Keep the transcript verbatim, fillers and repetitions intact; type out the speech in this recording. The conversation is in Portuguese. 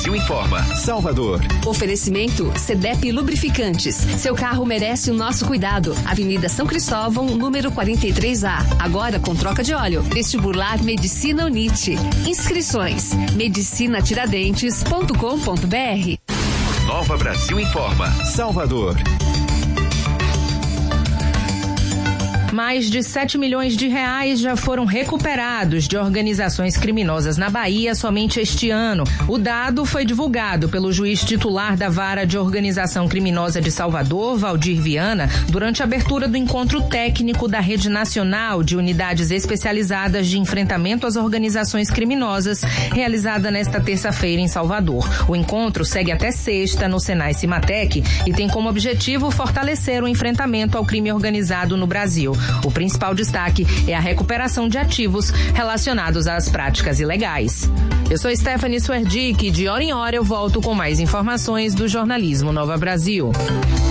Brasil Informa, Salvador. Oferecimento Cedep Lubrificantes. Seu carro merece o nosso cuidado. Avenida São Cristóvão, número quarenta e três A. Agora com troca de óleo. Vestibular Medicina Unite. Inscrições: medicina tiradentes ponto com ponto br. Nova Brasil Informa, Salvador. Mais de sete milhões de reais já foram recuperados de organizações criminosas na Bahia somente este ano. O dado foi divulgado pelo juiz titular da Vara de Organização Criminosa de Salvador, Valdir Viana, durante a abertura do encontro técnico da Rede Nacional de Unidades Especializadas de Enfrentamento às Organizações Criminosas, realizada nesta terça-feira em Salvador. O encontro segue até sexta no Senai Cimatec e tem como objetivo fortalecer o enfrentamento ao crime organizado no Brasil. O principal destaque é a recuperação de ativos relacionados às práticas ilegais. Eu sou Stephanie Swerdick e de hora em hora eu volto com mais informações do jornalismo Nova Brasil.